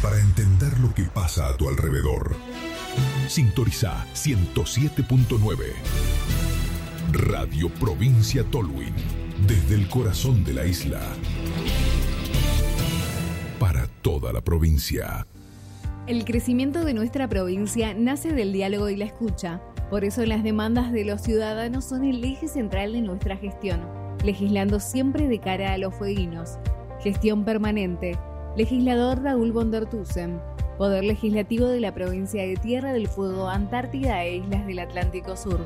para entender lo que pasa a tu alrededor. Sintoniza 107.9. Radio Provincia Tolwyn, desde el corazón de la isla. Para toda la provincia. El crecimiento de nuestra provincia nace del diálogo y la escucha. Por eso las demandas de los ciudadanos son el eje central de nuestra gestión, legislando siempre de cara a los fueguinos. Gestión permanente. Legislador Raúl von der Thusen. Poder Legislativo de la provincia de Tierra del Fuego, Antártida e Islas del Atlántico Sur.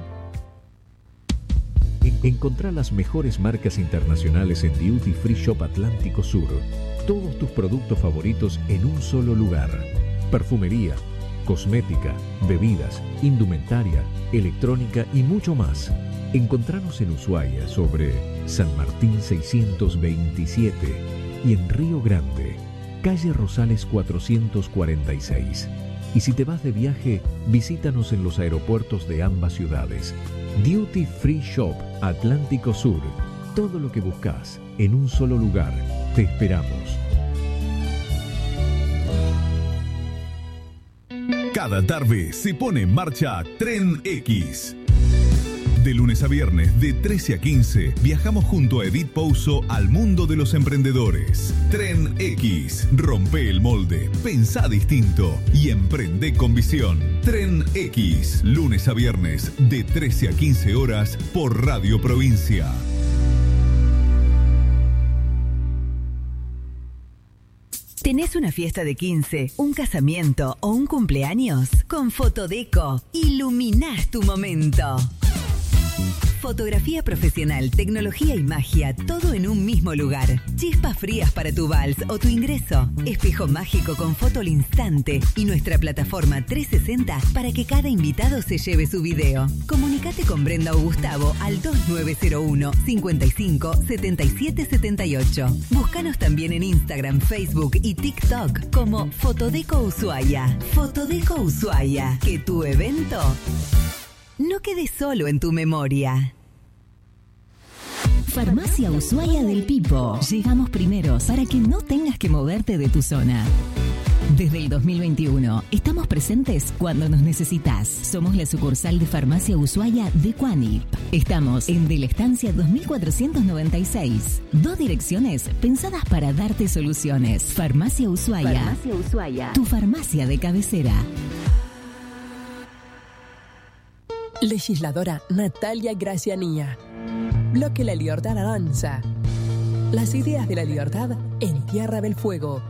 Encontrá las mejores marcas internacionales en Duty Free Shop Atlántico Sur. Todos tus productos favoritos en un solo lugar. Perfumería, cosmética, bebidas, indumentaria, electrónica y mucho más. Encontranos en Ushuaia sobre San Martín 627 y en Río Grande, calle Rosales 446. Y si te vas de viaje, visítanos en los aeropuertos de ambas ciudades. Duty Free Shop Atlántico Sur. Todo lo que buscas en un solo lugar. Te esperamos. Cada tarde se pone en marcha Tren X. De lunes a viernes, de 13 a 15, viajamos junto a Edith Pouso al mundo de los emprendedores. Tren X. Rompe el molde, pensá distinto y emprende con visión. Tren X. Lunes a viernes, de 13 a 15 horas, por Radio Provincia. ¿Tenés una fiesta de 15, un casamiento o un cumpleaños? Con Fotodeco, iluminás tu momento. Fotografía profesional, tecnología y magia, todo en un mismo lugar. Chispas frías para tu vals o tu ingreso. Espejo mágico con foto al instante y nuestra plataforma 360 para que cada invitado se lleve su video. Comunicate con Brenda o Gustavo al 2901 55 77 78. Búscanos también en Instagram, Facebook y TikTok como Fotodeco Ushuaia. Fotodeco Ushuaia, que tu evento no quede solo en tu memoria. Farmacia Ushuaia del Pipo. Llegamos primeros para que no tengas que moverte de tu zona. Desde el 2021 estamos presentes cuando nos necesitas. Somos la sucursal de Farmacia Ushuaia de Cuanip. Estamos en De la Estancia 2496. 2 direcciones pensadas para darte soluciones. Farmacia Ushuaia. Farmacia Ushuaia. Tu farmacia de cabecera. Legisladora Natalia Gracianía. Bloque La Libertad avanza. Las ideas de la libertad en Tierra del Fuego.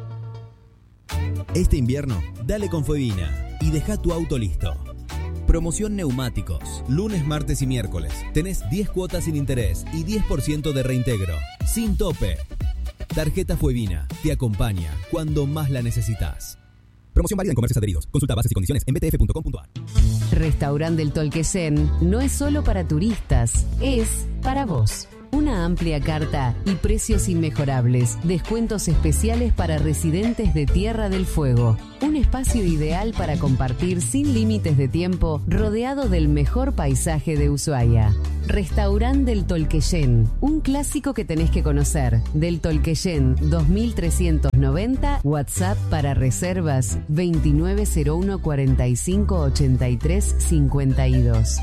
Este invierno, dale con Fuevina y deja tu auto listo. Promoción neumáticos. Lunes, martes y miércoles. Tenés 10 cuotas sin interés y 10% de reintegro. Sin tope. Tarjeta Fuevina te acompaña cuando más la necesitas. Promoción válida en comercios adheridos. Consulta bases y condiciones en btf.com.ar. Restaurante del Tolqueyen no es solo para turistas, es para vos. Una amplia carta y precios inmejorables. Descuentos especiales para residentes de Tierra del Fuego. Un espacio ideal para compartir sin límites de tiempo, rodeado del mejor paisaje de Ushuaia. Restaurante del Tolqueyen, un clásico que tenés que conocer. Del Tolqueyen 2390, WhatsApp para reservas 2901 45 83 52.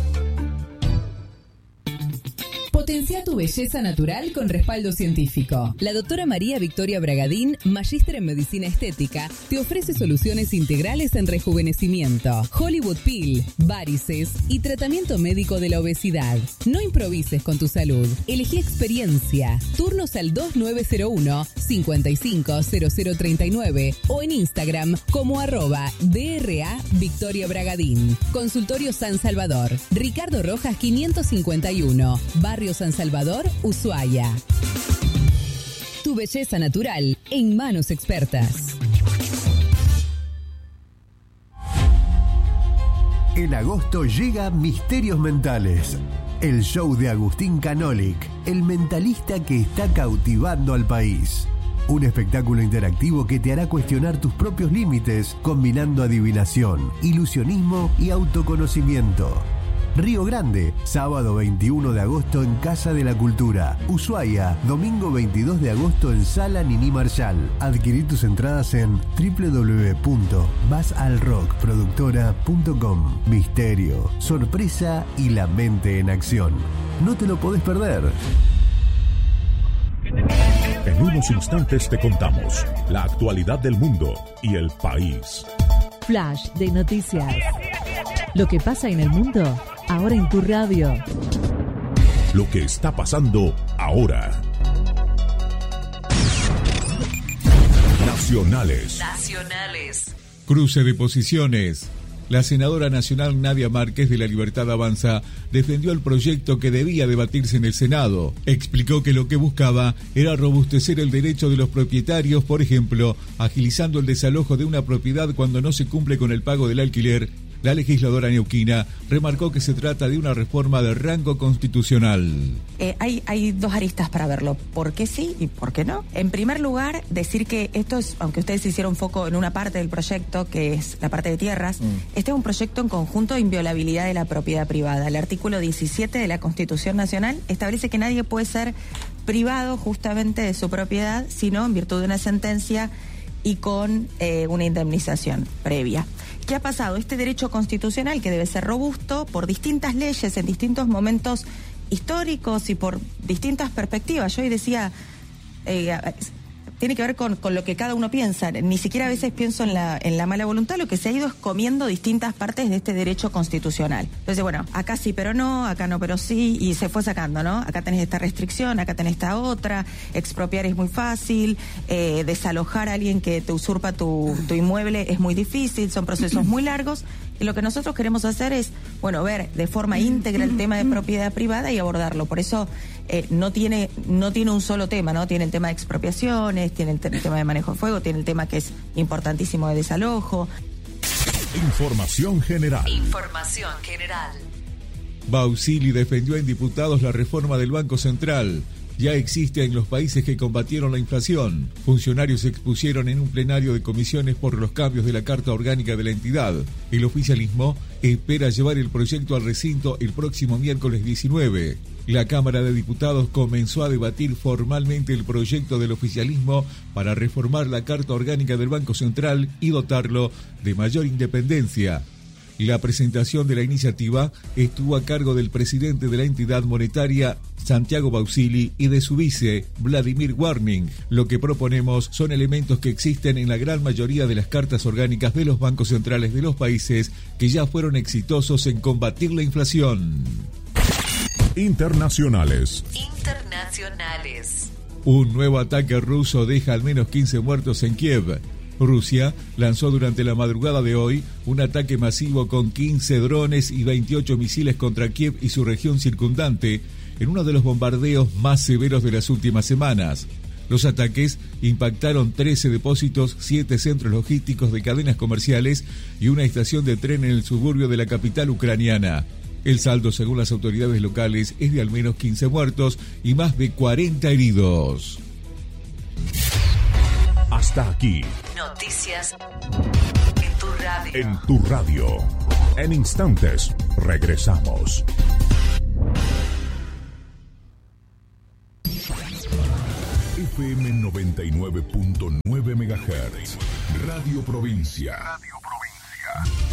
Potencia tu belleza natural con respaldo científico. La doctora María Victoria Bragadín, magíster en medicina estética, te ofrece soluciones integrales en rejuvenecimiento, Hollywood Peel, varices y tratamiento médico de la obesidad. No improvises con tu salud. Elegí experiencia. Turnos al 2901 550039 o en Instagram como @DRA Victoria Bragadín. Consultorio San Salvador. Ricardo Rojas 551. Barrio San Salvador, Ushuaia. Tu belleza natural en manos expertas. En agosto llega Misterios Mentales, el show de Agustín Canolic, el mentalista que está cautivando al país. Un espectáculo interactivo que te hará cuestionar tus propios límites, combinando adivinación, ilusionismo y autoconocimiento. Río Grande, sábado 21 de agosto en Casa de la Cultura. Ushuaia, domingo 22 de agosto en Sala Nini Marshall. Adquirí tus entradas en www.vasalrockproductora.com. Misterio, sorpresa y la mente en acción. No te lo podés perder. En unos instantes te contamos la actualidad del mundo y el país. Flash de noticias. Lo que pasa en el mundo, ahora en tu radio. Lo que está pasando ahora. Nacionales. Cruce de posiciones. La senadora nacional Nadia Márquez de La Libertad Avanza defendió el proyecto que debía debatirse en el Senado. Explicó que lo que buscaba era robustecer el derecho de los propietarios, por ejemplo, agilizando el desalojo de una propiedad cuando no se cumple con el pago del alquiler. La legisladora neuquina remarcó que se trata de una reforma de rango constitucional. Hay dos aristas para verlo, por qué sí y por qué no. En primer lugar, decir que esto es, aunque ustedes hicieron foco en una parte del proyecto, que es la parte de tierras, este es un proyecto en conjunto de inviolabilidad de la propiedad privada. El artículo 17 de la Constitución Nacional establece que nadie puede ser privado justamente de su propiedad, sino en virtud de una sentencia y con una indemnización previa. ¿Qué ha pasado? Este derecho constitucional, que debe ser robusto por distintas leyes en distintos momentos históricos y por distintas perspectivas. Yo hoy decía, tiene que ver con lo que cada uno piensa. Ni siquiera a veces pienso en la mala voluntad. Lo que se ha ido es comiendo distintas partes de este derecho constitucional. Entonces, bueno, acá sí pero no, acá no pero sí, y se fue sacando, ¿no? Acá tenés esta restricción, acá tenés esta otra, expropiar es muy fácil, desalojar a alguien que te usurpa tu inmueble es muy difícil, son procesos muy largos. Y lo que nosotros queremos hacer es, bueno, ver de forma íntegra el tema de propiedad privada y abordarlo. Por eso no tiene un solo tema, ¿no? Tiene el tema de expropiaciones, tiene el tema de manejo de fuego, tiene el tema que es importantísimo de desalojo. Información general. Bausili defendió en diputados la reforma del Banco Central. Ya existe en los países que combatieron la inflación. Funcionarios se expusieron en un plenario de comisiones por los cambios de la Carta Orgánica de la entidad. El oficialismo espera llevar el proyecto al recinto el próximo miércoles 19. La Cámara de Diputados comenzó a debatir formalmente el proyecto del oficialismo para reformar la Carta Orgánica del Banco Central y dotarlo de mayor independencia. La presentación de la iniciativa estuvo a cargo del presidente de la entidad monetaria, Santiago Bausili, y de su vice, Vladimir Warning. Lo que proponemos son elementos que existen en la gran mayoría de las cartas orgánicas de los bancos centrales de los países que ya fueron exitosos en combatir la inflación. Internacionales. Un nuevo ataque ruso deja al menos 15 muertos en Kiev. Rusia lanzó durante la madrugada de hoy un ataque masivo con 15 drones y 28 misiles contra Kiev y su región circundante, en uno de los bombardeos más severos de las últimas semanas. Los ataques impactaron 13 depósitos, 7 centros logísticos de cadenas comerciales y una estación de tren en el suburbio de la capital ucraniana. El saldo, según las autoridades locales, es de al menos 15 muertos y más de 40 heridos. Hasta aquí. Noticias en tu radio. En tu radio. En instantes, regresamos. FM 99.9 MHz. Radio Provincia.